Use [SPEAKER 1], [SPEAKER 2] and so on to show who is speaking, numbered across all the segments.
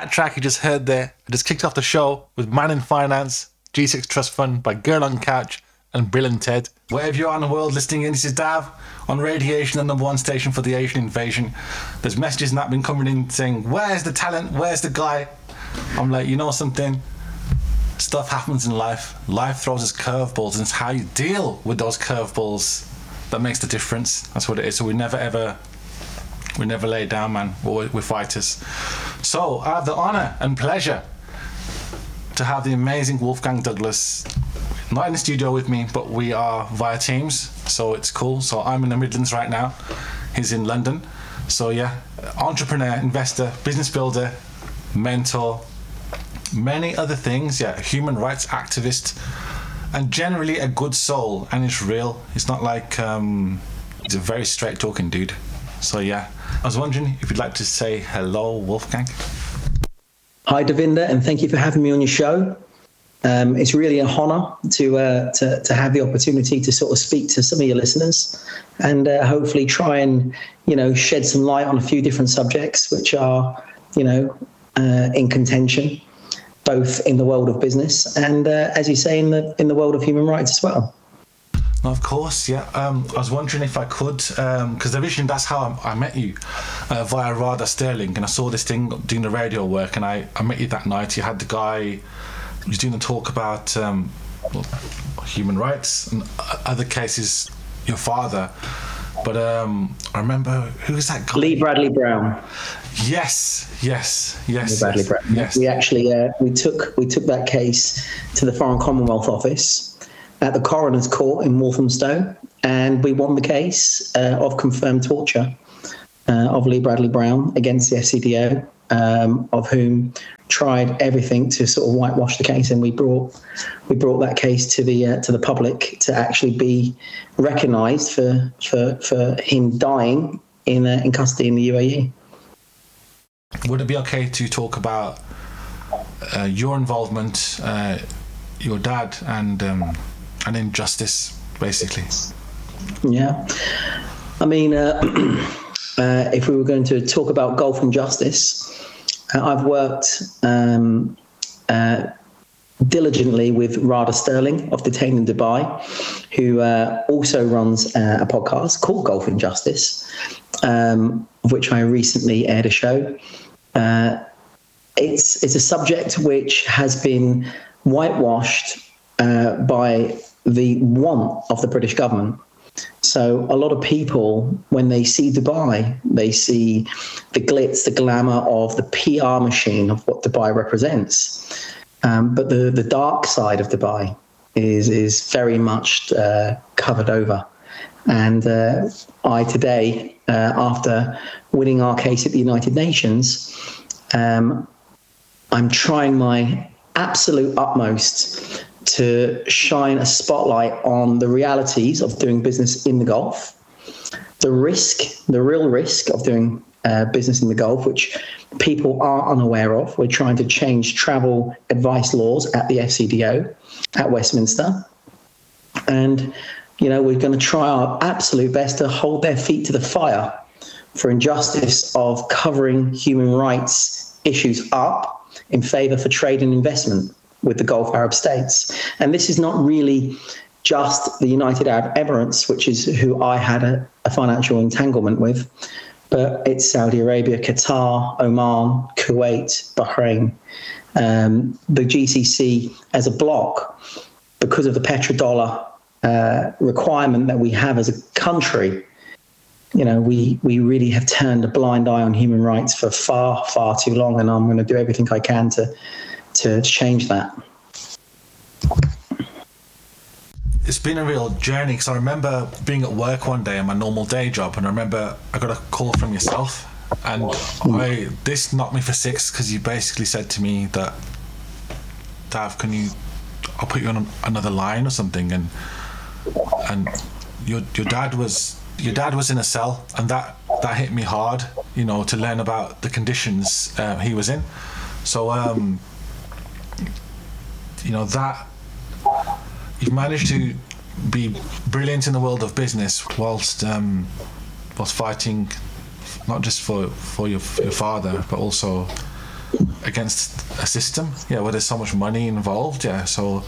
[SPEAKER 1] That track you just heard there, I just kicked off the show with Man in Finance, G6 Trust Fund by Girl on Couch and Bill and Ted. Wherever you are in the world listening in, this is Dav on Radiation, the number one station for the Asian invasion. There's messages that have been coming in saying, where's the talent? Where's the guy? I'm like, you know something? Stuff happens in life. Life throws us curveballs, and it's how you deal with those curveballs that makes the difference. That's what it is. So we never lay down, man. We're fighters. So I have the honour and pleasure to have the amazing Wolfgang Douglas, not in the studio with me, but we are via Teams, so it's cool. So I'm in the Midlands right now. He's in London. So yeah, entrepreneur, investor, business builder, mentor, many other things. Yeah, human rights activist, and generally a good soul. And it's real. It's not like he's a very straight talking dude. So yeah, I was wondering if you'd like to say hello, Wolfgang.
[SPEAKER 2] Hi, Davinder, and thank you for having me on your show. It's really an honour to have the opportunity to sort of speak to some of your listeners, and hopefully try and shed some light on a few different subjects which are in contention, both in the world of business and as you say in the world of human rights as well.
[SPEAKER 1] Of course, yeah. I was wondering if I could, because originally that's how I met you, via Radha Sterling, and I saw this thing doing the radio work, and I met you that night. You had the guy who was doing a talk about human rights, and other cases, your father. But I remember, who was that guy?
[SPEAKER 2] Lee Bradley Brown.
[SPEAKER 1] Yes.
[SPEAKER 2] Lee Bradley Brown.
[SPEAKER 1] Yes.
[SPEAKER 2] We actually we took that case to the Foreign Commonwealth Office at the Coroner's Court in Walthamstow, and we won the case of confirmed torture of Lee Bradley Brown against the FCDO, of whom tried everything to sort of whitewash the case, and we brought that case to the public to actually be recognised for him dying in custody in the UAE.
[SPEAKER 1] Would it be okay to talk about your involvement, your dad, and injustice, basically?
[SPEAKER 2] Yeah, I mean, if we were going to talk about Gulf Injustice, I've worked diligently with Radha Sterling of Detained in Dubai, who also runs a podcast called Gulf Injustice, of which I recently aired a show. It's a subject which has been whitewashed by the want of the British government. So a lot of people, when they see Dubai, they see the glitz, the glamour of the PR machine of what Dubai represents. But the dark side of Dubai is very much covered over. And I today, after winning our case at the United Nations, I'm trying my absolute utmost to shine a spotlight on the realities of doing business in the Gulf, the real risk of doing business in the Gulf, which people are unaware of. We're trying to change travel advice laws at the FCDO at Westminster. And, we're going to try our absolute best to hold their feet to the fire for injustice of covering human rights issues up in favour for trade and investment with the Gulf Arab states. And this is not really just the United Arab Emirates, which is who I had a financial entanglement with, but it's Saudi Arabia, Qatar, Oman, Kuwait, Bahrain. The GCC as a bloc, because of the petrodollar requirement that we have as a country, we really have turned a blind eye on human rights for far, far too long, and I'm going to do everything I can to change that.
[SPEAKER 1] It's been a real journey, because I remember being at work one day on my normal day job, and I remember I got a call from yourself, and this knocked me for six, because you basically said to me that, Dav, I'll put you on another line or something, and your dad was in a cell, and that hit me hard, to learn about the conditions he was in. So that you've managed to be brilliant in the world of business whilst fighting not just for your father, but also against a system, where there's so much money involved. So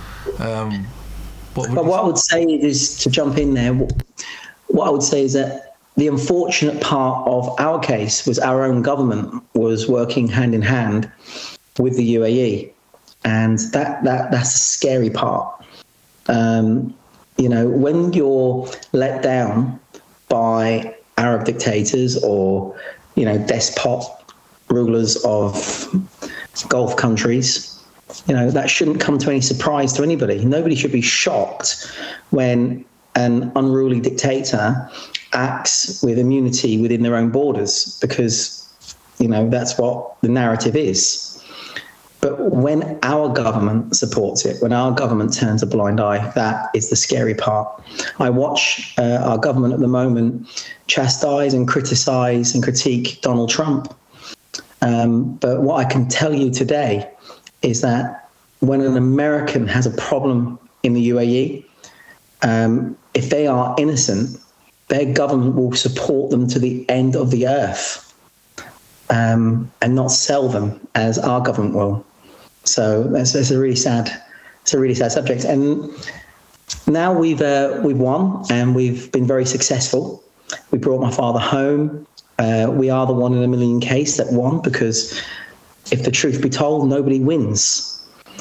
[SPEAKER 2] what I would say is, to jump in there, what I would say is that the unfortunate part of our case was our own government was working hand in hand with the UAE, and that's the scary part. When you're let down by Arab dictators or despot rulers of Gulf countries, that shouldn't come to any surprise to anybody. Nobody should be shocked when an unruly dictator acts with immunity within their own borders, because that's what the narrative is. But when our government supports it, when our government turns a blind eye, that is the scary part. I watch our government at the moment chastise and criticize and critique Donald Trump. But what I can tell you today is that when an American has a problem in the UAE, if they are innocent, their government will support them to the end of the earth, and not sell them as our government will. So that's a really sad subject. And now we've won, and we've been very successful. We brought my father home. We are the 1 in a million case that won, because if the truth be told, nobody wins.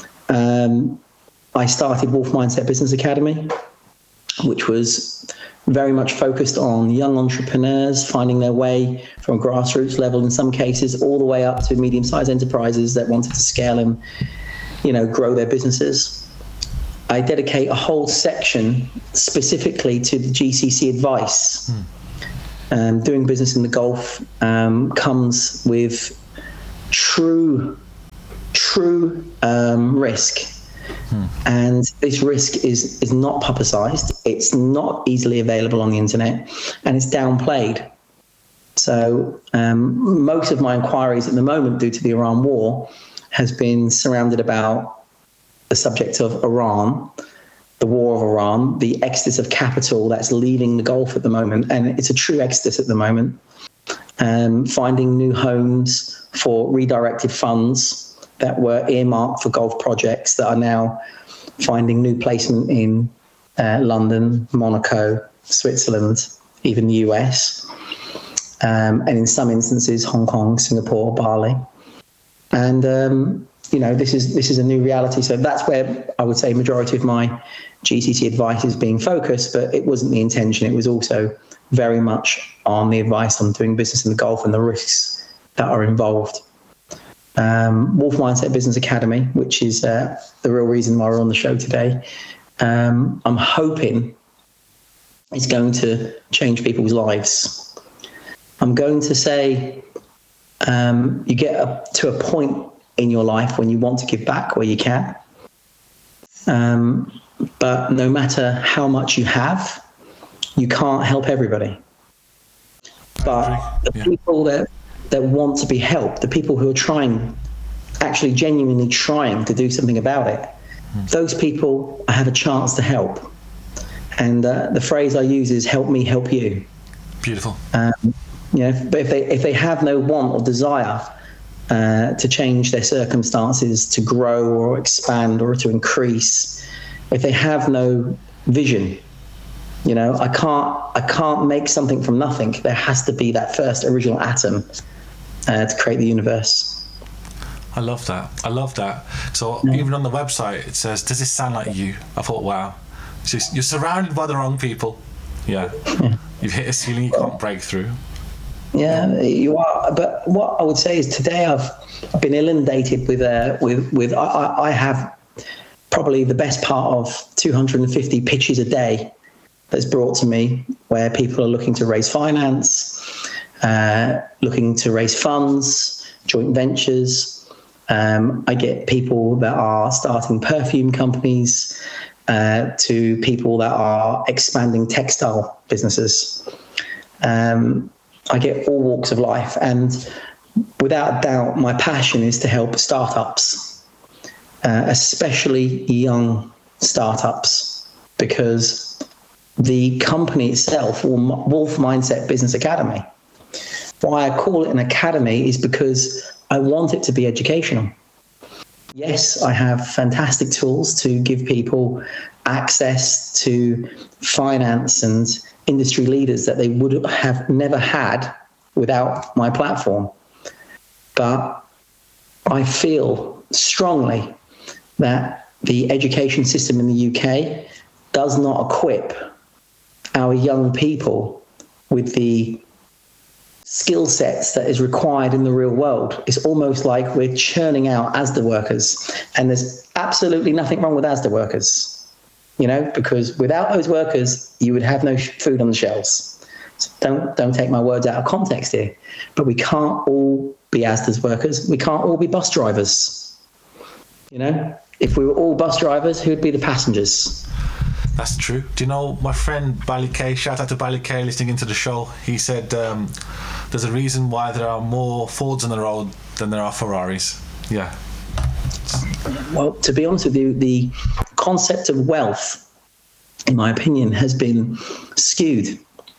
[SPEAKER 2] I started Wolf Mindset Business Academy, which was very much focused on young entrepreneurs finding their way from grassroots level, in some cases, all the way up to medium-sized enterprises that wanted to scale and, grow their businesses. I dedicate a whole section specifically to the GCC advice. Doing business in the Gulf comes with true risk. And this risk is not publicized. It's not easily available on the internet, and it's downplayed. So most of my inquiries at the moment, due to the Iran war, has been surrounded about the subject of Iran, the war of Iran, the exodus of capital that's leaving the Gulf at the moment. And it's a true exodus at the moment. Finding new homes for redirected funds that were earmarked for Gulf projects that are now finding new placement in London, Monaco, Switzerland, even the US, and in some instances, Hong Kong, Singapore, Bali. And, this is a new reality. So that's where I would say majority of my GCC advice is being focused, but it wasn't the intention. It was also very much on the advice on doing business in the Gulf and the risks that are involved. Wolf Mindset Business Academy, which is the real reason why we're on the show today. I'm hoping it's going to change people's lives. I'm going to say you get up to a point in your life when you want to give back where you can. But no matter how much you have, you can't help everybody. But the people that want to be helped, the people who are actually genuinely trying to do something about it, those people I have a chance to help. And the phrase I use is help me help you.
[SPEAKER 1] Beautiful.
[SPEAKER 2] But if they have no want or desire to change their circumstances, to grow or expand or to increase, if they have no vision, I can't make something from nothing. There has to be that first original atom to create the universe.
[SPEAKER 1] I love that. So even on the website, it says, does this sound like you? I thought, wow. So you're surrounded by the wrong people. Yeah. You've hit a ceiling you can't break through.
[SPEAKER 2] Yeah, you are. But what I would say is today I've been inundated with I have probably the best part of 250 pitches a day that's brought to me, where people are looking to raise finance, looking to raise funds, joint ventures. I get people that are starting perfume companies, to people that are expanding textile businesses. I get all walks of life, and without a doubt, my passion is to help startups, especially young startups, because the company itself, Wolf Mindset Business Academy, why I call it an academy is because I want it to be educational. Yes, I have fantastic tools to give people access to finance and industry leaders that they would have never had without my platform. But I feel strongly that the education system in the UK does not equip our young people with the skill sets that is required in the real world. It's almost like we're churning out Asda workers, and there's absolutely nothing wrong with Asda workers, because without those workers, you would have no food on the shelves. So don't take my words out of context here, but we can't all be Asda's workers. We can't all be bus drivers. If we were all bus drivers, who'd be the passengers?
[SPEAKER 1] That's true. Do you know my friend Bally K? Shout out to Bally K listening into the show. He said there's a reason why there are more Fords on the road than there are Ferraris. Yeah.
[SPEAKER 2] Well, to be honest with you, the concept of wealth, in my opinion, has been skewed.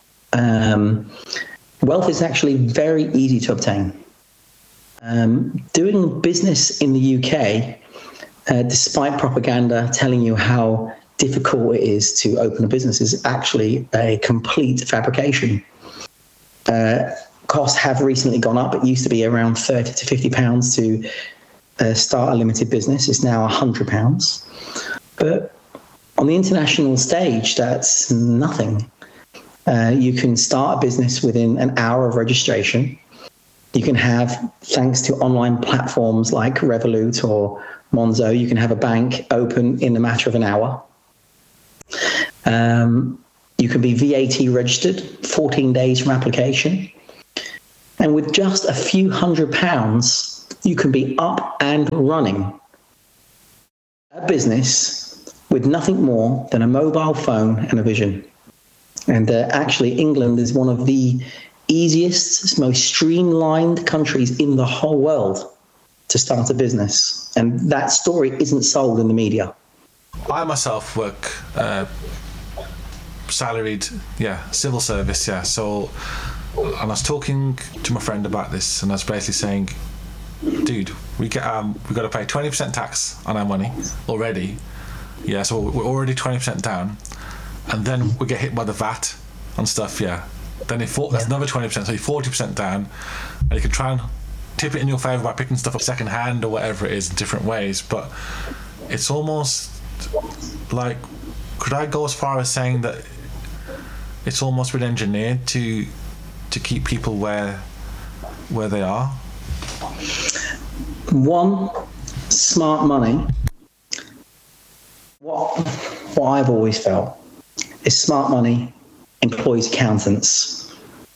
[SPEAKER 2] Wealth is actually very easy to obtain. Doing business in the UK, despite propaganda telling you how difficult it is to open a business, is actually a complete fabrication. Costs have recently gone up. It used to be around £30 to £50 to start a limited business. It's now £100. But on the international stage, that's nothing. You can start a business within an hour of registration. You can have, thanks to online platforms like Revolut or Monzo, you can have a bank open in a matter of an hour. You can be VAT registered 14 days from application. And with just a few £100s, you can be up and running a business with nothing more than a mobile phone and a vision. And actually, England is one of the easiest, most streamlined countries in the whole world to start a business. And that story isn't sold in the media.
[SPEAKER 1] I myself work salaried, civil service, So, and I was talking to my friend about this, and I was basically saying, dude, we got to pay 20% tax on our money already. Yeah, so we're already 20% down, and then we get hit by the VAT on stuff. Then that's another 20%, so you're 40% down, and you can try and tip it in your favour by picking stuff up second hand or whatever it is in different ways. But it's almost like, could I go as far as saying that it's almost been engineered to keep people where they are?
[SPEAKER 2] One, smart money. What I've always felt is smart money employs accountants.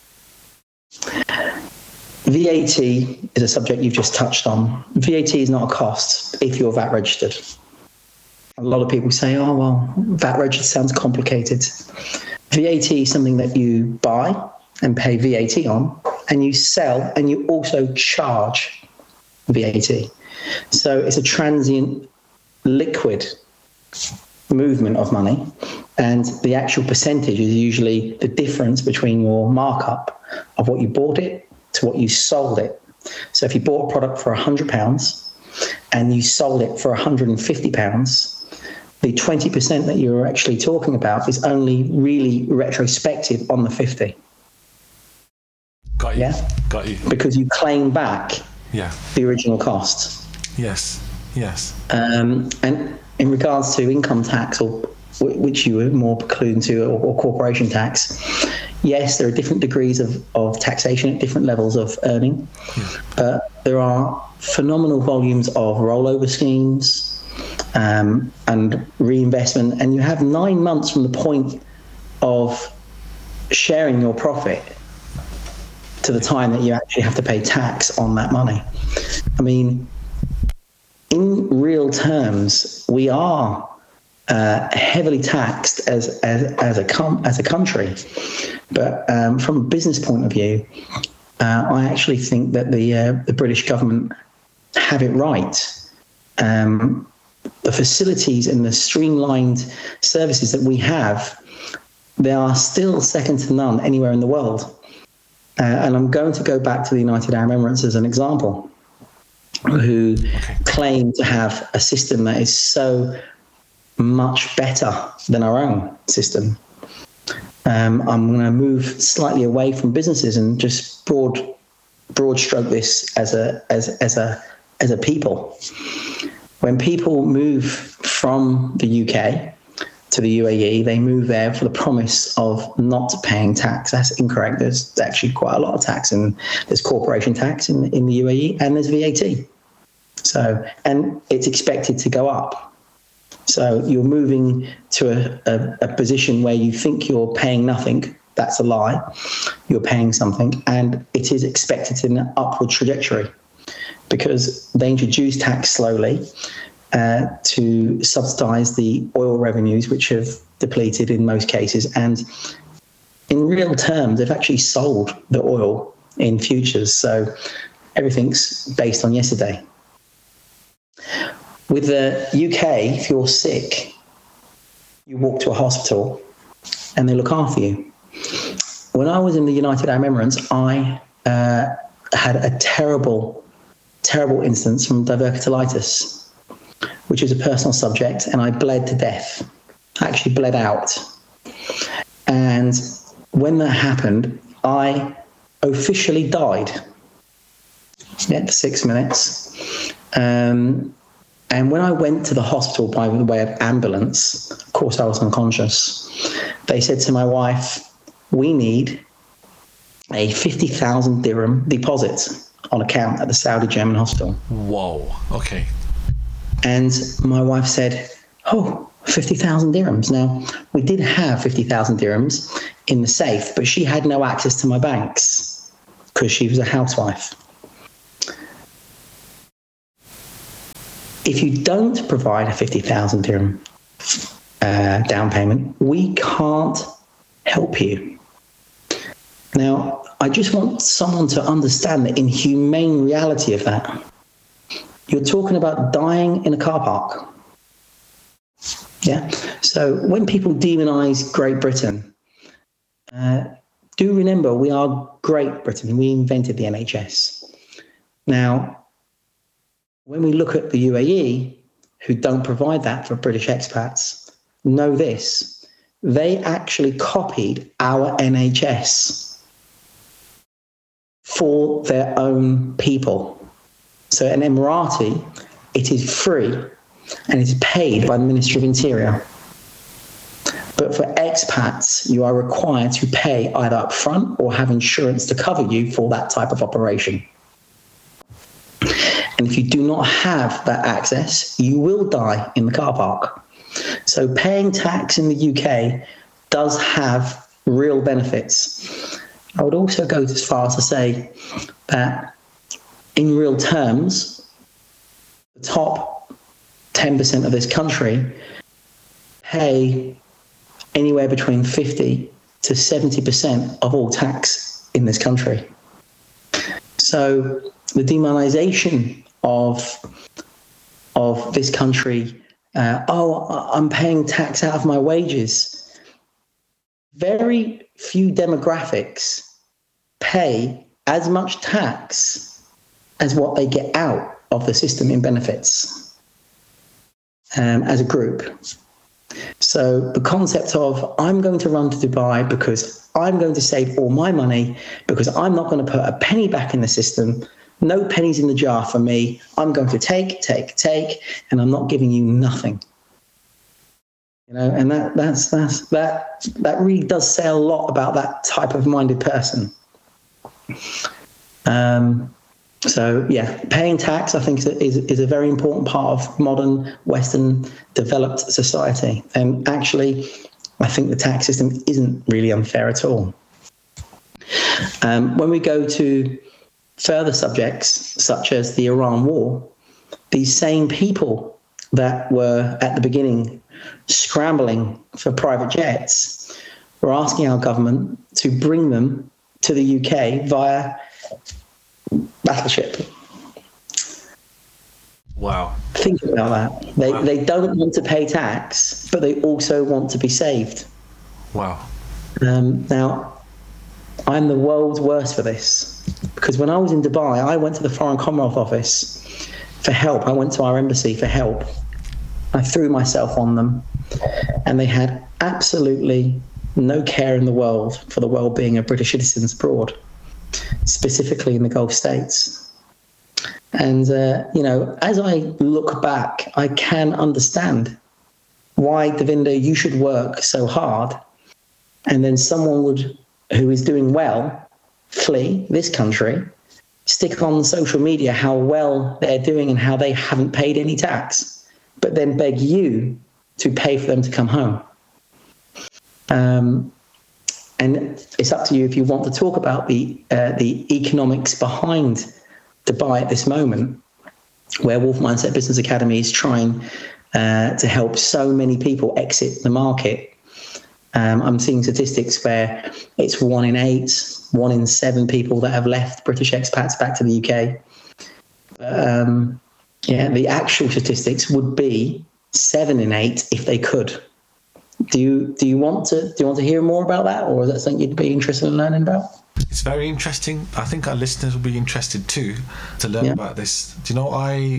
[SPEAKER 2] VAT is a subject you've just touched on. VAT is not a cost if you're VAT registered. A lot of people say, oh, well, VAT registered sounds complicated. VAT is something that you buy and pay VAT on, and you sell and you also charge VAT. So it's a transient liquid movement of money, and the actual percentage is usually the difference between your markup of what you bought it to what you sold it. So if you bought a product for £100 and you sold it for £150, the 20% that you're actually talking about is only really retrospective on the 50.
[SPEAKER 1] Got you.
[SPEAKER 2] Yeah?
[SPEAKER 1] Got you.
[SPEAKER 2] Because you claim back the original cost.
[SPEAKER 1] Yes.
[SPEAKER 2] And in regards to income tax, or which you were more clued to, or corporation tax, yes, there are different degrees of taxation at different levels of earning. But there are phenomenal volumes of rollover schemes and reinvestment, and you have 9 months from the point of sharing your profit to the time that you actually have to pay tax on that money. I mean, in real terms, we are heavily taxed as a country, but from a business point of view, I actually think that the British government have it right. The facilities and the streamlined services that we have, they are still second to none anywhere in the world. And I'm going to go back to the United Arab Emirates as an example. who claim to have a system that is so much better than our own system. I'm going to move slightly away from businesses and just broad stroke this as a people. When people move from the UK to the UAE, they move there for the promise of not paying tax. That's incorrect. There's actually quite a lot of tax, and there's corporation tax in the UAE, and there's VAT. So, and it's expected to go up. So you're moving to a position where you think you're paying nothing. That's a lie. You're paying something, and it is expected in an upward trajectory because they introduce tax slowly to subsidize the oil revenues, which have depleted in most cases. And in real terms, they've actually sold the oil in futures. So everything's based on yesterday. With the UK, if you're sick, you walk to a hospital and they look after you. When I was in the United Arab Emirates, I had a terrible instance from diverticulitis, which is a personal subject, and I bled to death. I actually bled out. And when that happened, I officially died for 6 minutes. And when I went to the hospital by the way of ambulance, of course I was unconscious, they said to my wife, we need a 50,000 dirham deposit on account at the Saudi German hospital.
[SPEAKER 1] Whoa, okay.
[SPEAKER 2] And my wife said, 50,000 dirhams. Now, we did have 50,000 dirhams in the safe, but she had no access to my banks because she was a housewife. If you don't provide a 50,000 dirham down payment, we can't help you. Now, I just want someone to understand the inhumane reality of that. You're talking about dying in a car park. Yeah. So when people demonize Great Britain, do remember we are Great Britain. We invented the NHS. Now, when we look at the UAE, who don't provide that for British expats, know this. They actually copied our NHS for their own people. So an Emirati, it is free and it's paid by the Ministry of Interior. But for expats, you are required to pay either up front or have insurance to cover you for that type of operation. And if you do not have that access, you will die in the car park. So paying tax in the UK does have real benefits. I would also go as far as to say that in real terms, the top 10% of this country pay anywhere between 50 to 70% of all tax in this country. So the demonization of this country, I'm paying tax out of my wages. Very few demographics pay as much tax as what they get out of the system in benefits as a group. So the concept of I'm going to run to Dubai because I'm going to save all my money because I'm not going to put a penny back in the system. No pennies in the jar for me. I'm going to take, and I'm not giving you nothing. And that really does say a lot about that type of minded person. So yeah, paying tax, I think, is a very important part of modern Western developed society. And actually, I think the tax system isn't really unfair at all. When we go to further subjects, such as the Iran war, these same people that were at the beginning scrambling for private jets were asking our government to bring them to the UK via battleship.
[SPEAKER 1] Wow.
[SPEAKER 2] Think about that. They don't want to pay tax, but they also want to be saved.
[SPEAKER 1] Wow.
[SPEAKER 2] Now, I'm the world's worst for this, because when I was in Dubai, I went to the Foreign Commonwealth Office for help. I went to our embassy for help. I threw myself on them, and they had absolutely no care in the world for the well-being of British citizens abroad, specifically in the Gulf states. And, as I look back, I can understand why, Davinder, you should work so hard, and then someone who is doing well, flee this country, stick on social media how well they're doing and how they haven't paid any tax, but then beg you to pay for them to come home. And it's up to you if you want to talk about the economics behind Dubai at this moment, where Wolf Mindset Business Academy is trying to help so many people exit the market. I'm seeing statistics where it's 1 in 8, 1 in 7 people that have left, British expats, back to the UK. The actual statistics would be 7 in 8 if they could. Do you want to hear more about that, or is that something you'd be interested in learning about?
[SPEAKER 1] It's very interesting. I think our listeners will be interested too to learn about this. Do you know,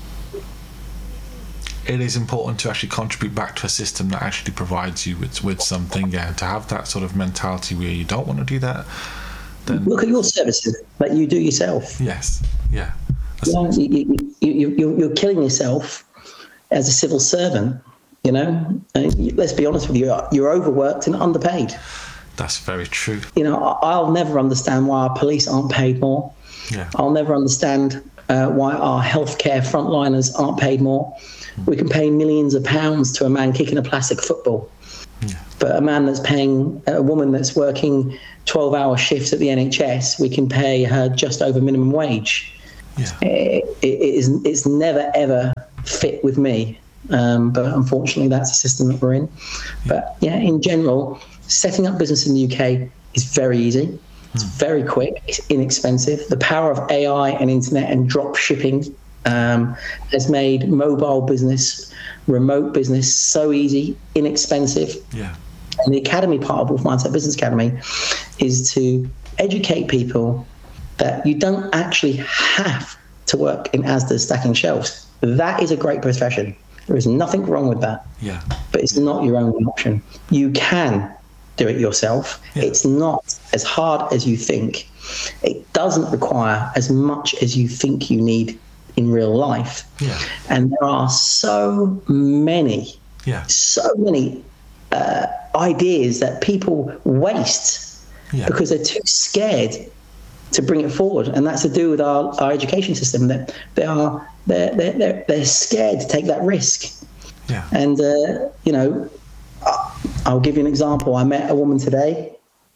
[SPEAKER 1] it is important to actually contribute back to a system that actually provides you with something. Yeah, to have that sort of mentality where you don't want to do that. Then
[SPEAKER 2] look at your services that you do yourself.
[SPEAKER 1] Yes. Yeah.
[SPEAKER 2] You're killing yourself as a civil servant. Let's be honest with you. You're overworked and underpaid.
[SPEAKER 1] That's very true.
[SPEAKER 2] I'll never understand why our police aren't paid more.
[SPEAKER 1] Yeah.
[SPEAKER 2] I'll never understand why our healthcare frontliners aren't paid more. We can pay millions of pounds to a man kicking a plastic football. Yeah. But a woman that's working 12-hour shifts at the NHS, we can pay her just over minimum wage. Yeah. It's never, ever fit with me. But unfortunately, that's the system that we're in. But in general, setting up business in the UK is very easy. It's very quick. It's inexpensive. The power of AI and internet and drop shipping has made mobile business, remote business so easy, inexpensive. Yeah. And the academy part of Wolf Mindset Business Academy is to educate people that you don't actually have to work in Asda stacking shelves. That is a great profession. There is nothing wrong with that. Yeah. But it's not your only option. You can do it yourself. Yeah. It's not as hard as you think. It doesn't require as much as you think you need in real life. Yeah. And there are so many ideas that people waste because they're too scared to bring it forward. And that's to do with our education system, that they're scared to take that risk. Yeah. And I'll give you an example. I met a woman today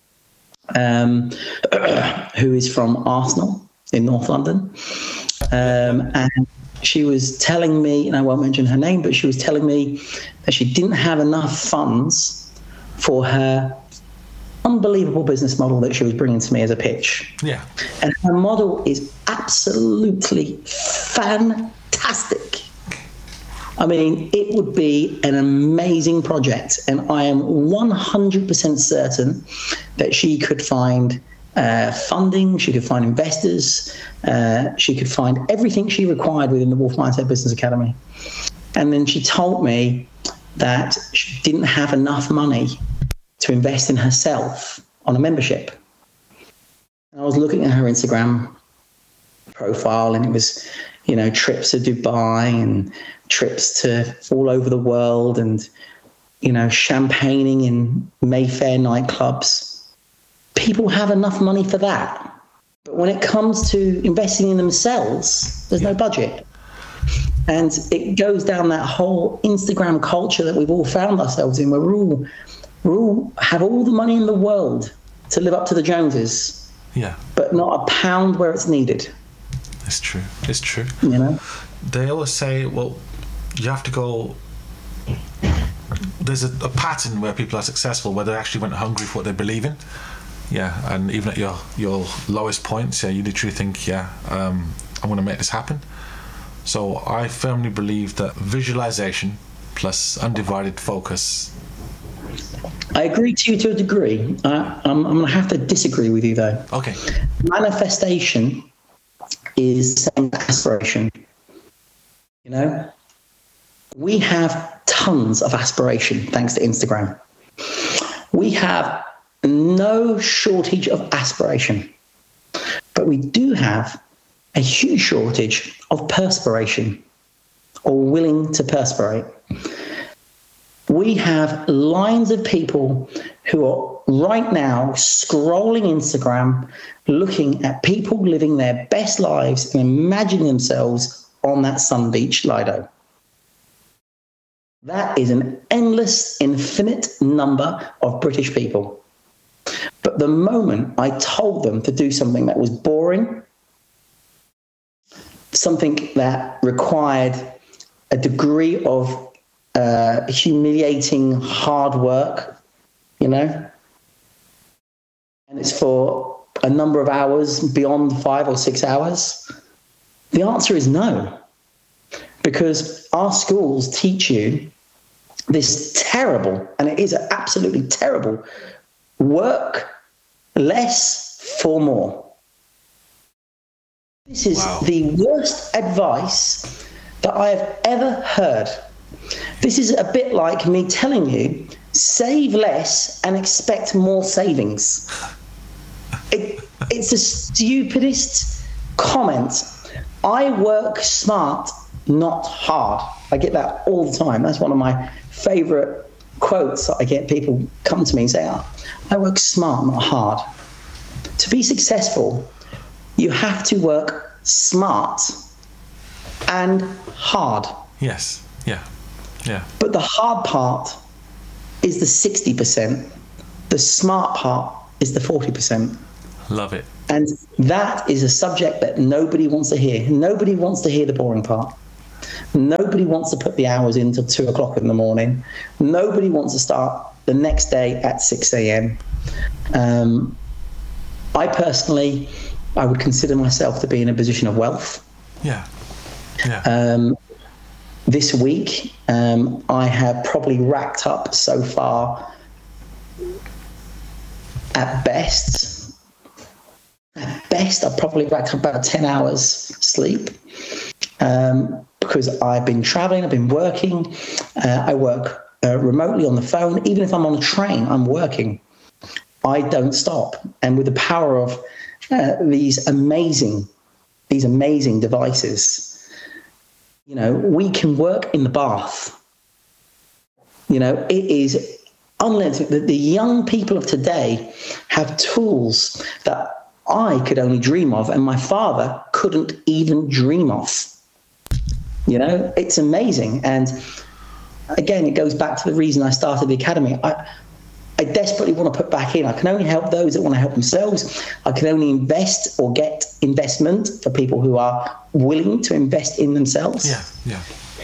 [SPEAKER 2] who is from Arsenal in North London, and she was telling me, and I won't mention her name, but she was telling me that she didn't have enough funds for her unbelievable business model that she was bringing to me as a pitch. Yeah. And her model is absolutely fantastic. I mean, it would be an amazing project, and I am 100% certain that she could find funding, she could find investors, she could find everything she required within the Wolf Mindset Business Academy. And then she told me that she didn't have enough money to invest in herself on a membership. And I was looking at her Instagram profile, and it was, trips to Dubai and trips to all over the world, and, champagning in Mayfair nightclubs. People have enough money for that. But when it comes to investing in themselves, there's no budget. And it goes down that whole Instagram culture that we've all found ourselves in, where we all have all the money in the world to live up to the Joneses, but not a pound where it's needed.
[SPEAKER 1] It's true. It's true. They always say, well, you have to go. There's a pattern where people are successful where they actually went hungry for what they believe in. Yeah, and even at your lowest points, you literally think, I'm going to make this happen. So I firmly believe that visualization plus undivided focus.
[SPEAKER 2] I agree to you to a degree. I'm going to have to disagree with you, though.
[SPEAKER 1] Okay.
[SPEAKER 2] Manifestation is the same as aspiration. You know, we have tons of aspiration thanks to Instagram. We have no shortage of aspiration, but we do have a huge shortage of perspiration, or willing to perspirate. We have lines of people who are right now scrolling Instagram, looking at people living their best lives and imagining themselves on that sun beach, Lido. That is an endless, infinite number of British people. But the moment I told them to do something that was boring, something that required a degree of humiliating hard work, you know, and it's for a number of hours beyond 5 or 6 hours, the answer is no. Because our schools teach you this terrible, and it is absolutely terrible, work less for more. This is the worst advice that I have ever heard. This is a bit like me telling you, save less and expect more savings. It's the stupidest comment. I work smart, not hard. I get that all the time. That's one of my favorite quotes that I get. People come to me and say, I work smart, not hard. To be successful, you have to work smart and hard.
[SPEAKER 1] Yes. Yeah. Yeah.
[SPEAKER 2] But the hard part is the 60%. The smart part is the 40%.
[SPEAKER 1] Love it.
[SPEAKER 2] And that is a subject that nobody wants to hear. Nobody wants to hear the boring part. Nobody wants to put the hours in till 2 o'clock in the morning. Nobody wants to start the next day at 6 a.m. I personally, I would consider myself to be in a position of wealth.
[SPEAKER 1] Yeah. Yeah.
[SPEAKER 2] This week, I have probably racked up so far, at best, I've probably racked up about 10 hours sleep, because I've been traveling, I've been working. I work remotely on the phone. Even if I'm on a train, I'm working. I don't stop. And with the power of these amazing devices, you know, we can work in the bath. You know, it is unlimited. The young people of today have tools that I could only dream of, and my father couldn't even dream of. You know, it's amazing. And again, it goes back to the reason I started the academy. I desperately want to put back in. I can only help those that want to help themselves. I can only invest or get investment for people who are willing to invest in themselves.
[SPEAKER 1] Yeah.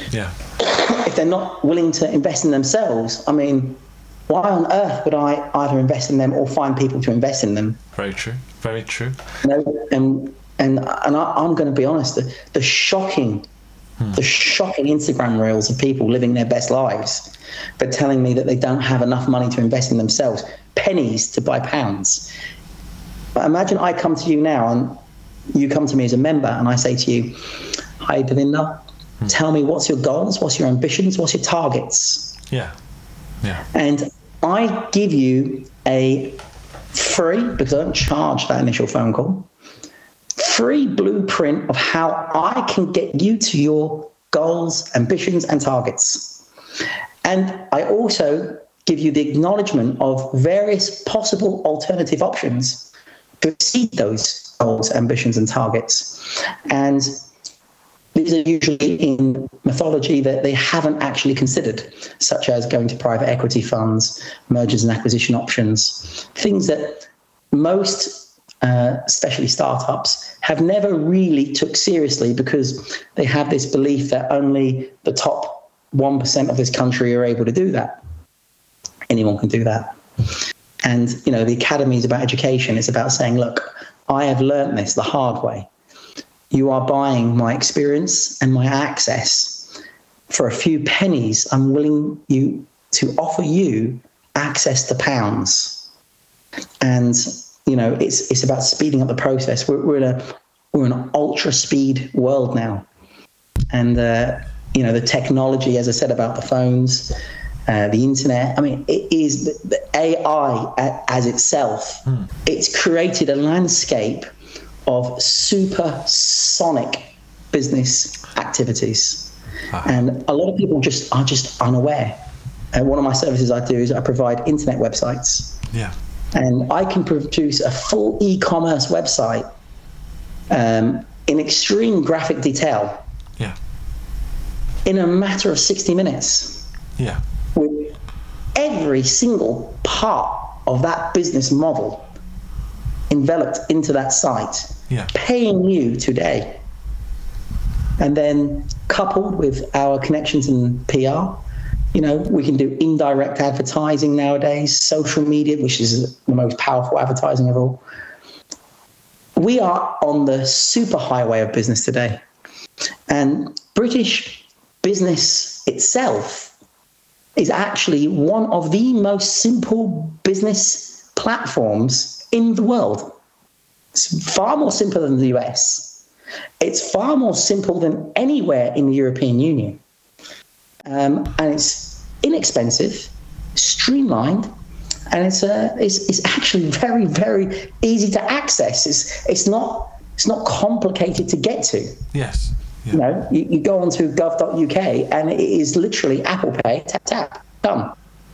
[SPEAKER 2] If they're not willing to invest in themselves, I mean, why on earth would I either invest in them or find people to invest in them?
[SPEAKER 1] Very true. Very true.
[SPEAKER 2] You know, and I'm going to be honest. The shocking Instagram reels of people living their best lives, but telling me that they don't have enough money to invest in themselves, pennies to buy pounds. But imagine I come to you now and you come to me as a member and I say to you, hi, Davinder, tell me what's your goals, what's your ambitions, what's your targets?
[SPEAKER 1] Yeah.
[SPEAKER 2] And I give you a free, because I don't charge that initial phone call, free blueprint of how I can get you to your goals, ambitions, and targets. And I also give you the acknowledgement of various possible alternative options to exceed those goals, ambitions, and targets. And these are usually in mythology that they haven't actually considered, such as going to private equity funds, mergers and acquisition options, things that most especially startups, have never really took seriously because they have this belief that only the top 1% of this country are able to do that. Anyone can do that. And, you know, the academy is about education. It's about saying, look, I have learned this the hard way. You are buying my experience and my access. For a few pennies, I'm willing to offer you access to pounds. And you know, it's about speeding up the process. We're in an ultra speed world now. and the technology, as I said about the phones, the internet. I mean, it is the AI as itself. It's created a landscape of supersonic business activities, and a lot of people are just unaware. And one of my services I do is I provide internet websites.
[SPEAKER 1] Yeah.
[SPEAKER 2] And I can produce a full e-commerce website in extreme graphic detail.
[SPEAKER 1] Yeah.
[SPEAKER 2] In a matter of 60 minutes.
[SPEAKER 1] Yeah.
[SPEAKER 2] With every single part of that business model enveloped into that site.
[SPEAKER 1] Yeah.
[SPEAKER 2] Paying you today. And then coupled with our connections in PR, we can do indirect advertising nowadays, social media, which is the most powerful advertising of all. We are on the superhighway of business today. And British business itself is actually one of the most simple business platforms in the world. It's far more simple than the US. It's far more simple than anywhere in the European Union. And it's inexpensive, streamlined, and it's actually very, very easy to access. It's not complicated to get to.
[SPEAKER 1] Yes. Yeah.
[SPEAKER 2] You go onto gov.uk and it is literally Apple Pay, tap tap, done.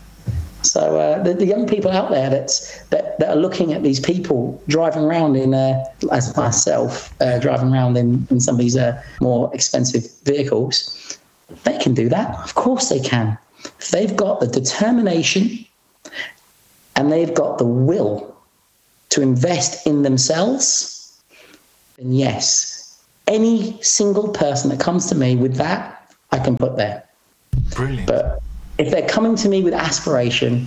[SPEAKER 2] So the young people out there that are looking at these people driving around as myself, driving around in some of these more expensive vehicles, they can do that. Of course they can. If they've got the determination and they've got the will to invest in themselves, then yes, any single person that comes to me with that, I can put there.
[SPEAKER 1] Brilliant.
[SPEAKER 2] But if they're coming to me with aspiration,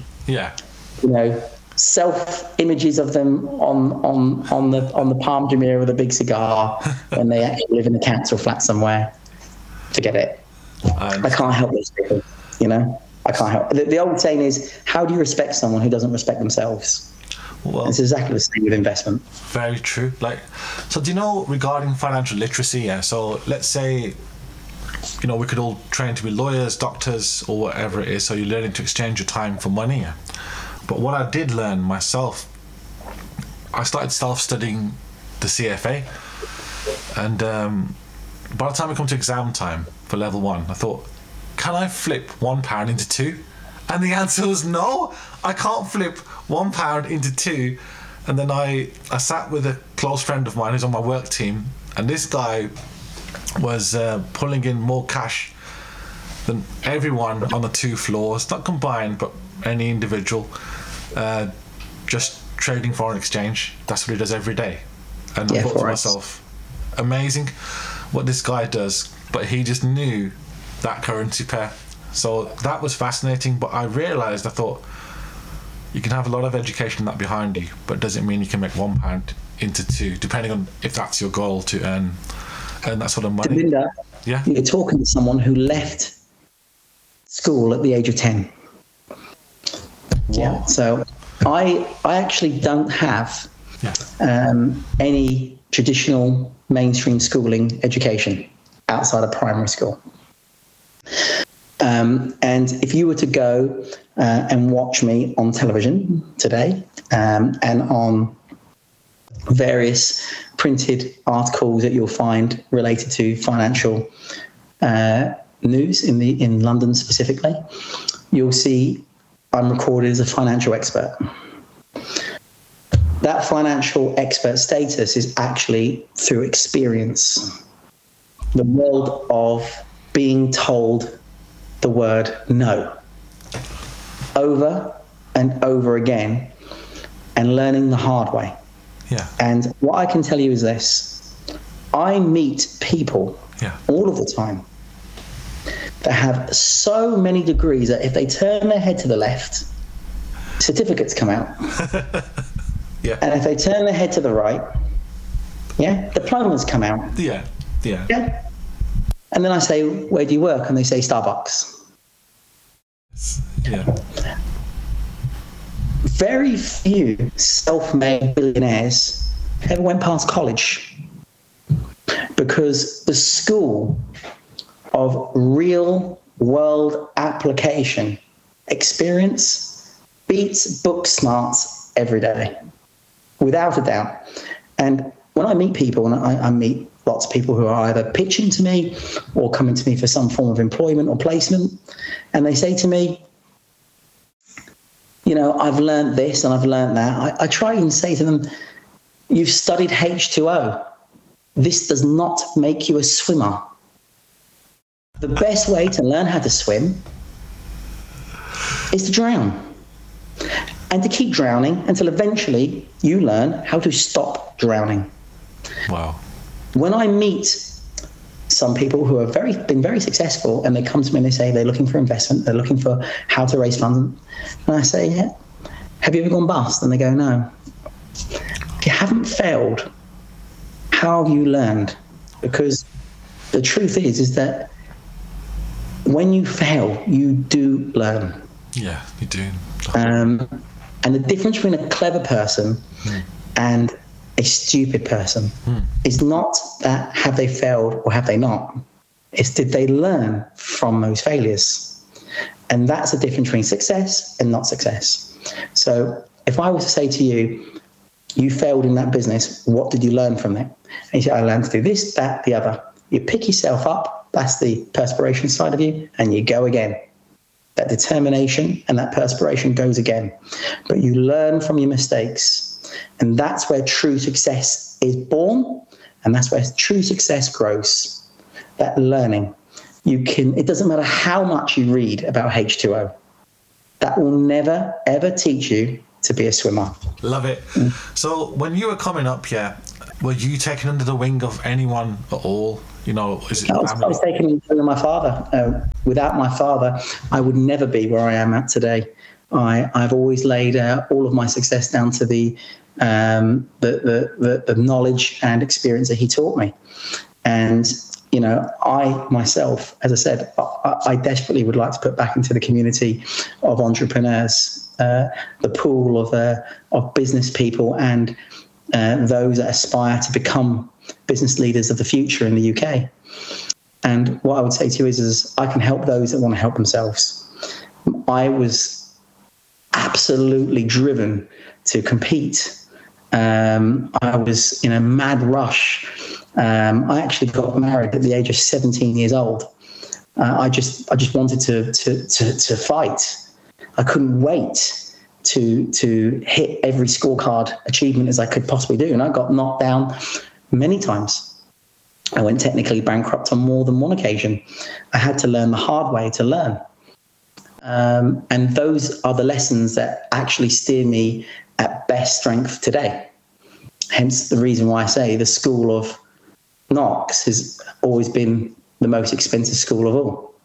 [SPEAKER 2] self images of them on the Palm Jumeirah with a big cigar when they actually live in a council flat somewhere, forget it. I can't help those people, I can't help. The old saying is, how do you respect someone who doesn't respect themselves? Well, it's exactly the same with investment.
[SPEAKER 1] Very true. So do you know, regarding financial literacy, so let's say, we could all train to be lawyers, doctors, or whatever it is, so you're learning to exchange your time for money. But what I did learn myself, I started self-studying the CFA, and by the time I come to exam time for level 1, I thought, can I flip £1 into 2? And the answer was no, I can't flip £1 into 2. And then I sat with a close friend of mine who's on my work team, and this guy was pulling in more cash than everyone on the 2 floors, not combined, but any individual, just trading foreign exchange. That's what he does every day. And I thought to myself, amazing what this guy does, but he just knew that currency pair. So that was fascinating, but I realised, I thought, you can have a lot of education in that behind you, but it doesn't mean you can make £1 into 2, depending on if that's your goal to earn that sort of money.
[SPEAKER 2] Davinder,
[SPEAKER 1] yeah,
[SPEAKER 2] you're talking to someone who left school at the age of 10.
[SPEAKER 1] Wow.
[SPEAKER 2] Yeah. So I actually don't have any traditional mainstream schooling education outside of primary school. And if you were to go and watch me on television today and on various printed articles that you'll find related to financial news in London specifically, you'll see I'm recorded as a financial expert. That financial expert status is actually through experience. The world of being told the word no over and over again and learning the hard way.
[SPEAKER 1] Yeah.
[SPEAKER 2] And what I can tell you is this: I meet people all of the time that have so many degrees that if they turn their head to the left, certificates come out.
[SPEAKER 1] Yeah.
[SPEAKER 2] And if they turn their head to the right, diplomas come out.
[SPEAKER 1] Yeah.
[SPEAKER 2] And then I say, where do you work? And they say Starbucks.
[SPEAKER 1] Yeah.
[SPEAKER 2] Very few self-made billionaires ever went past college, because the school of real world application experience beats book smarts every day, without a doubt. And when I meet people, and I meet lots of people who are either pitching to me or coming to me for some form of employment or placement, and they say to me, you know, I've learned this and I've learned that. I try and say to them, you've studied H2O. This does not make you a swimmer. The best way to learn how to swim is to drown, and to keep drowning until eventually you learn how to stop drowning.
[SPEAKER 1] Wow.
[SPEAKER 2] When I meet some people who have been very successful, and they come to me and they say they're looking for investment, they're looking for how to raise funds, and I say, yeah, have you ever gone bust? And they go, no. If you haven't failed, how have you learned? Because the truth is that when you fail, you do learn.
[SPEAKER 1] Yeah, you do.
[SPEAKER 2] And the difference between a clever person and a stupid person is not that have they failed or have they not. It's did they learn from those failures? And that's the difference between success and not success. So if I was to say to you, you failed in that business, what did you learn from it? And you say, I learned to do this, that, the other. You pick yourself up, that's the perspiration side of you, and you go again. That determination and that perspiration goes again. But you learn from your mistakes. And that's where true success is born. And that's where true success grows. That learning. It doesn't matter how much you read about H2O. That will never, ever teach you to be a swimmer.
[SPEAKER 1] Love it. So when you were coming up, were you taken under the wing of anyone at all? You know, is it
[SPEAKER 2] I was taken under my father. Without my father, I would never be where I am at today. I've always laid all of my success down to the knowledge and experience that he taught me. And, you know, I myself, as I said, I desperately would like to put back into the community of entrepreneurs, the pool of business people and those that aspire to become business leaders of the future in the UK. And what I would say to you is I can help those that want to help themselves. I was absolutely driven to compete. I was in a mad rush. I actually got married at the age of 17 years old. I just wanted to fight. I couldn't wait to hit every scorecard achievement as I could possibly do. And I got knocked down many times. I went technically bankrupt on more than one occasion. I had to learn the hard way to learn. And those are the lessons that actually steer me at best strength today. Hence the reason why I say the school of Knox has always been the most expensive school of all.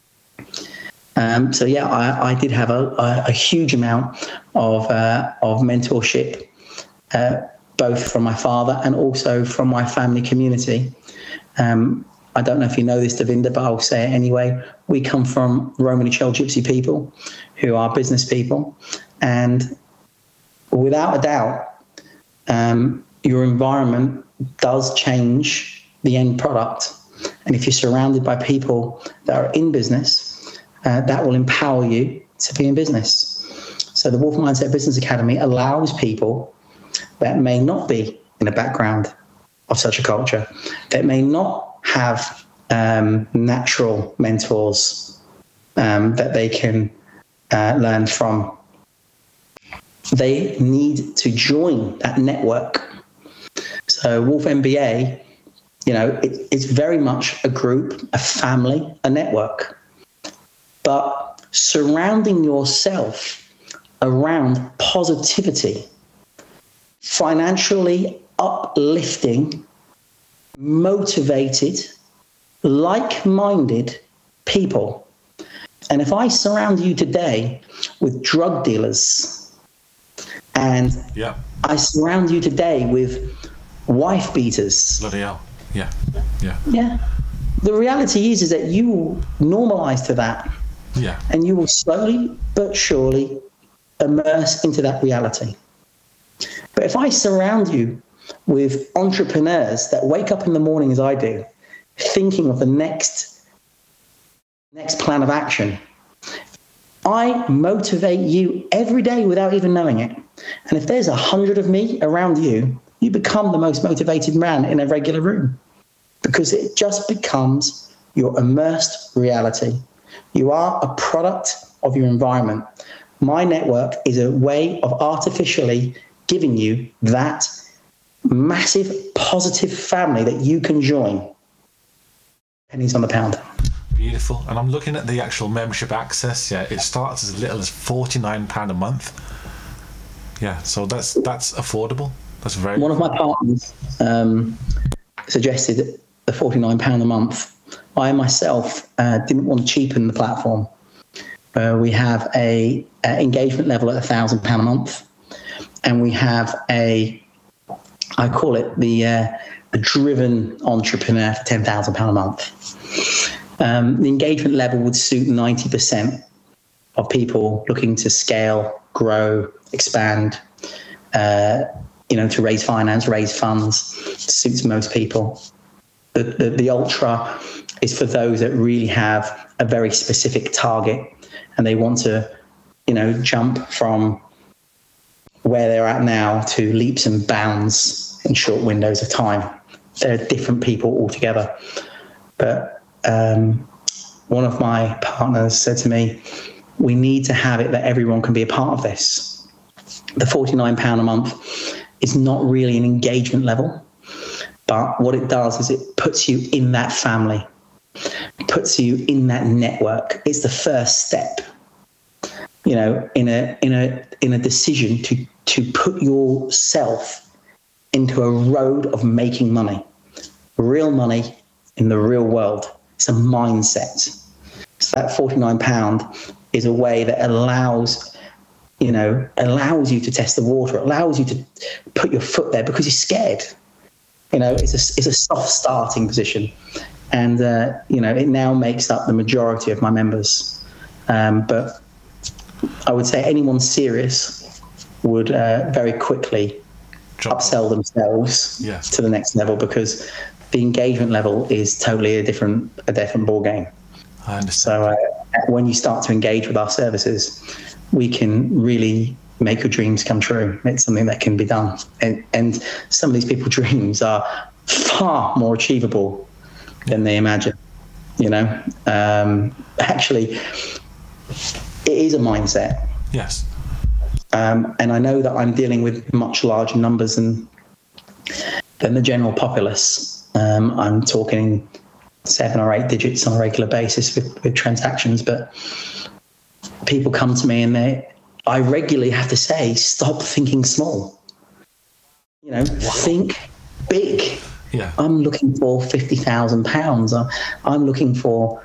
[SPEAKER 2] So yeah, I did have a huge amount of mentorship, both from my father and also from my family community. I don't know if you know this, Davinder, but I'll say it anyway. We come from Romany Chel Gypsy people who are business people. And without a doubt, your environment does change the end product. And if you're surrounded by people that are in business, that will empower you to be in business. So the Wolf Mindset Business Academy allows people that may not be in a background of such a culture, that may not have natural mentors that they can learn from. They need to join that network. So Wolf MBA, you know, it's very much a group, a family, a network. But surrounding yourself around positivity, financially uplifting, motivated, like-minded people. And if I surround you today with drug dealers, and I surround you today with wife beaters.
[SPEAKER 1] Bloody hell. Yeah.
[SPEAKER 2] The reality is that you will normalize to that.
[SPEAKER 1] Yeah.
[SPEAKER 2] And you will slowly but surely immerse into that reality. But if I surround you with entrepreneurs that wake up in the morning as I do, thinking of the next Next plan of action. I motivate you every day without even knowing it. And if there's 100 of me around you, you become the most motivated man in a regular room, because it just becomes your immersed reality. You are a product of your environment. My network is a way of artificially giving you that massive positive family that you can join. Pennies on the pound.
[SPEAKER 1] Beautiful. And I'm looking at the actual membership access. Yeah, it starts as little as £49 a month. Yeah, so that's affordable. That's very.
[SPEAKER 2] One of my partners suggested the £49 a month. I myself didn't want to cheapen the platform. We have a engagement level at £1,000 a month, and we have I call it the driven entrepreneur for £10,000 a month. The engagement level would suit 90% of people looking to scale, grow, expand, to raise finance, raise funds. Suits most people. The ultra is for those that really have a very specific target and they want to, jump from where they're at now to leaps and bounds in short windows of time. They're different people altogether. But one of my partners said to me, we need to have it that everyone can be a part of this. The £49 a month is not really an engagement level, but what it does is it puts you in that family, puts you in that network. It's the first step, in a decision to put yourself into a road of making money, real money in the real world. It's a mindset. So that £49 is a way that allows you to test the water, allows you to put your foot there because you're scared. It's a soft starting position. And, it now makes up the majority of my members. But I would say anyone serious would very quickly upsell themselves to the next level, because the engagement level is totally a different ball game.
[SPEAKER 1] I understand.
[SPEAKER 2] So when you start to engage with our services, we can really make your dreams come true. It's something that can be done. And some of these people's dreams are far more achievable than they imagine. Actually, it is a mindset.
[SPEAKER 1] Yes.
[SPEAKER 2] And I know that I'm dealing with much larger numbers than the general populace. I'm talking 7 or 8 digits on a regular basis with transactions, but people come to me and I regularly have to say, stop thinking small. Think big.
[SPEAKER 1] Yeah.
[SPEAKER 2] I'm looking for £50,000. I'm looking for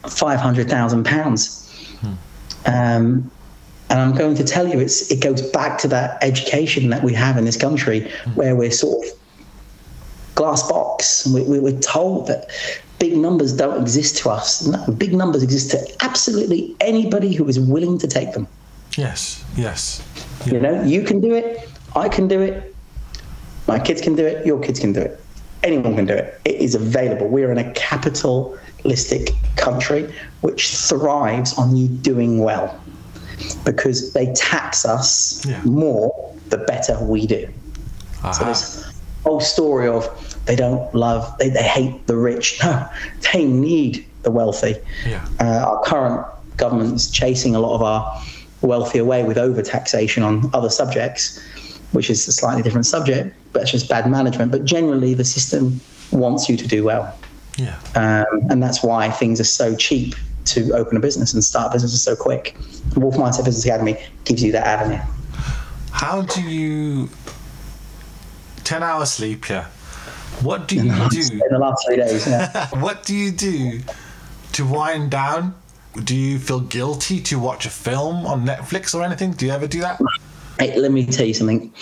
[SPEAKER 2] £500,000. And I'm going to tell you, it goes back to that education that we have in this country, where we're sort of glass box. We're told that big numbers don't exist to us. No, big numbers exist to absolutely anybody who is willing to take them.
[SPEAKER 1] Yes.
[SPEAKER 2] Yeah. You can do it. I can do it. My kids can do it. Your kids can do it. Anyone can do it. It is available. We are in a capitalistic country which thrives on you doing well, because they tax us more the better we do. So this whole story of they hate the rich. No, they need the wealthy.
[SPEAKER 1] Yeah.
[SPEAKER 2] Our current government is chasing a lot of our wealthy away with over-taxation on other subjects, which is a slightly different subject, but it's just bad management. But generally, the system wants you to do well.
[SPEAKER 1] Yeah.
[SPEAKER 2] And that's why things are so cheap to open a business and start businesses so quick. Wolf Mindset Business Academy gives you that avenue.
[SPEAKER 1] How do you 10 hours sleep? Yeah. What do you do
[SPEAKER 2] in the last 3 days? Yeah.
[SPEAKER 1] What do you do to wind down? Do you feel guilty to watch a film on Netflix or anything? Do you ever do that?
[SPEAKER 2] Hey, let me tell you something.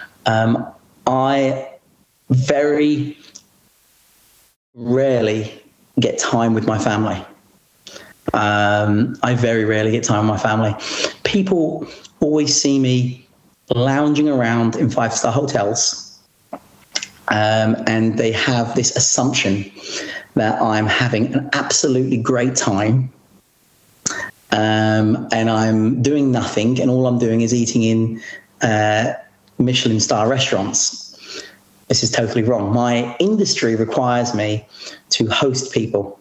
[SPEAKER 2] I very rarely get time with my family. I very rarely get time with my family. People always see me lounging around in 5-star hotels, and they have this assumption that I'm having an absolutely great time and I'm doing nothing, and all I'm doing is eating in Michelin star restaurants. This is totally wrong. My industry requires me to host people.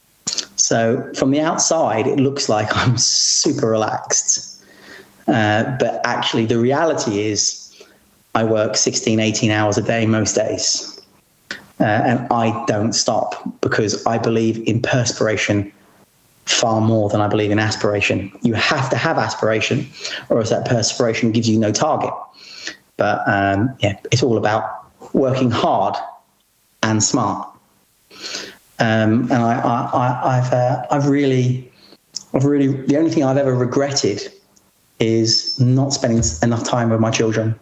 [SPEAKER 2] So from the outside, it looks like I'm super relaxed. But actually, the reality is I work 16, 18 hours a day most days. And I don't stop because I believe in perspiration far more than I believe in aspiration. You have to have aspiration, or else that perspiration gives you no target. But it's all about working hard and smart. And I've really, the only thing I've ever regretted is not spending enough time with my children.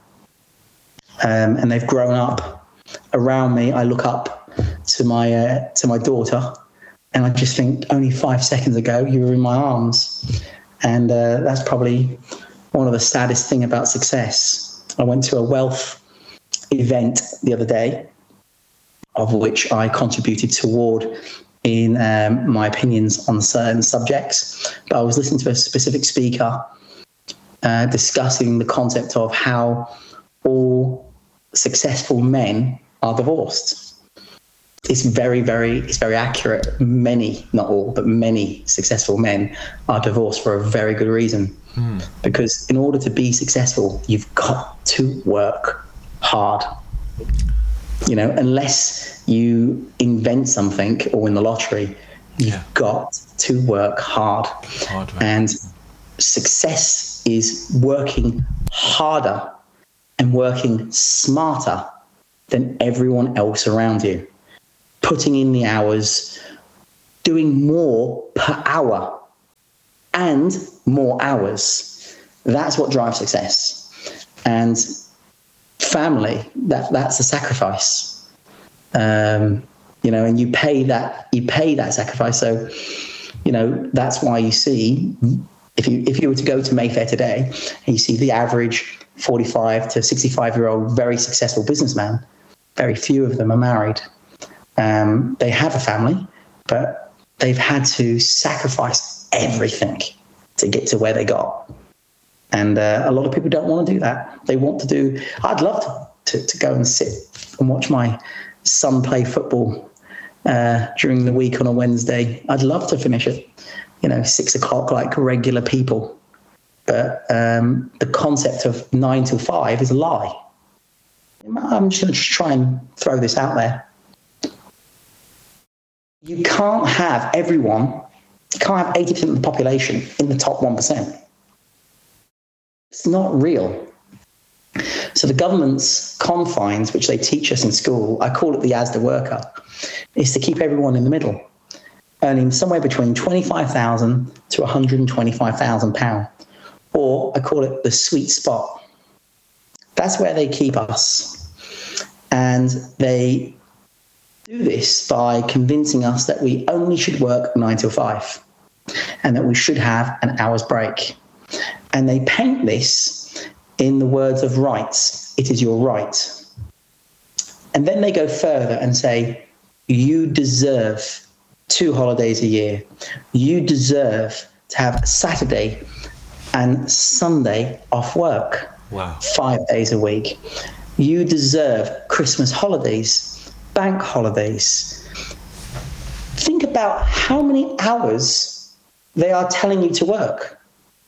[SPEAKER 2] And they've grown up around me. I look up to my daughter, and I just think, only 5 seconds ago you were in my arms. And that's probably one of the saddest thing about success. I went to a wealth event the other day, of which I contributed toward in my opinions on certain subjects. But I was listening to a specific speaker discussing the concept of how all successful men are divorced. It's very accurate. Many, not all, but many successful men are divorced for a very good reason. Because in order to be successful, you've got to work hard. You know, unless you invent something or win the lottery, you've got to work hard. And success is working harder and working smarter than everyone else around you. Putting in the hours, doing more per hour and more hours. That's what drives success. And family, that's a sacrifice. You know, and you pay that sacrifice. So, you know, that's why you see, if you were to go to Mayfair today and you see the average 45 to 65-year-old very successful businessman, very few of them are married. They have a family, but they've had to sacrifice everything to get to where they got. And a lot of people don't want to do that. They want to do, I'd love to go and sit and watch my son play football during the week on a Wednesday. I'd love to finish at, 6 o'clock like regular people. But the concept of 9 till 5 is a lie. I'm just going to try and throw this out there. You can't have everyone, you can't have 80% of the population in the top 1%. It's not real. So the government's confines, which they teach us in school, I call it the ASDA worker, is to keep everyone in the middle, earning somewhere between £25,000 to £125,000. Or I call it the sweet spot. That's where they keep us. And they do this by convincing us that we only should work 9 till 5 and that we should have an hour's break. And they paint this in the words of rights. It is your right. And then they go further and say, you deserve 2 holidays a year. You deserve to have Saturday and Sunday off work.
[SPEAKER 1] Wow.
[SPEAKER 2] 5 days a week. You deserve Christmas holidays, bank holidays. Think about how many hours they are telling you to work.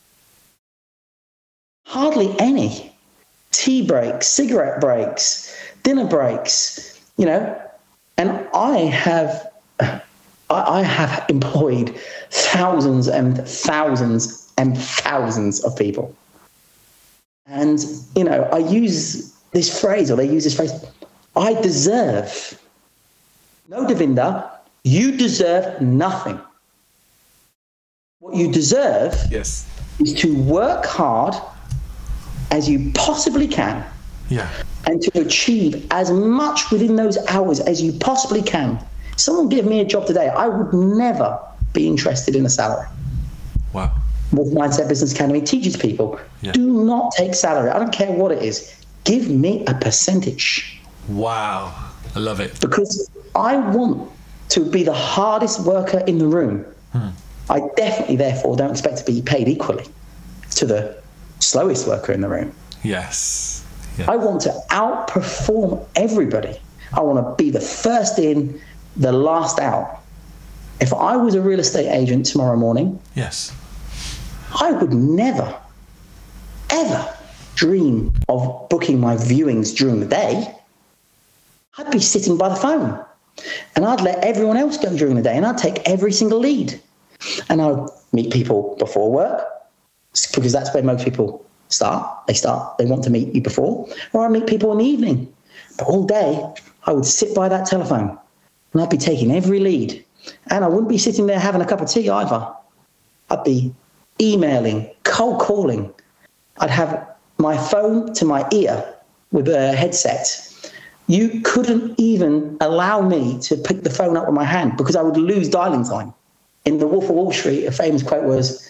[SPEAKER 2] Hardly any. Tea breaks, cigarette breaks, dinner breaks, and I have employed thousands and thousands and thousands of people. And, I use this phrase, or they use this phrase, I deserve. No, Devinder, you deserve nothing. What you deserve is to work hard as you possibly can.
[SPEAKER 1] Yeah.
[SPEAKER 2] And to achieve as much within those hours as you possibly can. Someone give me a job today, I would never be interested in a salary.
[SPEAKER 1] Wow.
[SPEAKER 2] What Mindset Business Academy teaches people, do not take salary. I don't care what it is. Give me a percentage.
[SPEAKER 1] Wow. I love it.
[SPEAKER 2] Because I want to be the hardest worker in the room. I definitely, therefore, don't expect to be paid equally to the slowest worker in the room.
[SPEAKER 1] Yes.
[SPEAKER 2] I want to outperform everybody. I want to be the first in, the last out. If I was a real estate agent tomorrow morning,
[SPEAKER 1] Yes.
[SPEAKER 2] I would never, ever dream of booking my viewings during the day. I'd be sitting by the phone and I'd let everyone else go during the day, and I'd take every single lead. And I would meet people before work, because that's where most people start. They want to meet you before, or I meet people in the evening. But all day, I would sit by that telephone and I'd be taking every lead. And I wouldn't be sitting there having a cup of tea either. I'd be emailing, cold calling. I'd have my phone to my ear with a headset. You couldn't even allow me to pick the phone up with my hand, because I would lose dialing time. In The Wolf of Wall Street, a famous quote was,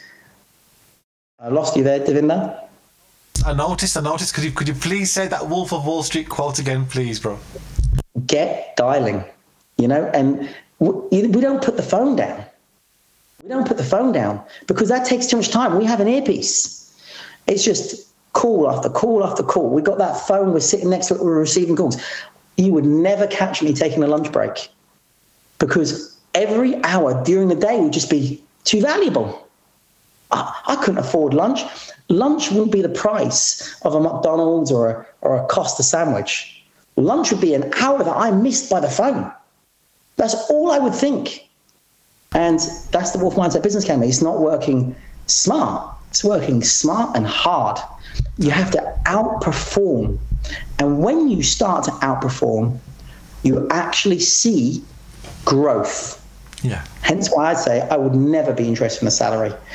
[SPEAKER 2] I lost you there, Devinder.
[SPEAKER 1] I noticed. Could you please say that Wolf of Wall Street quote again, please, bro?
[SPEAKER 2] Get dialing, and we don't put the phone down. We don't put the phone down because that takes too much time. We have an earpiece. It's just call after call after call. We got that phone, we're sitting next to it, we're receiving calls. You would never catch me taking a lunch break, because every hour during the day would just be too valuable. I couldn't afford lunch. Lunch wouldn't be the price of a McDonald's or a Costa sandwich. Lunch would be an hour that I missed by the phone. That's all I would think. And that's the Wolf Mindset Business Academy. It's not working smart. It's working smart and hard. You have to outperform. And when you start to outperform, you actually see growth.
[SPEAKER 1] Yeah.
[SPEAKER 2] Hence why I say I would never be interested in a salary.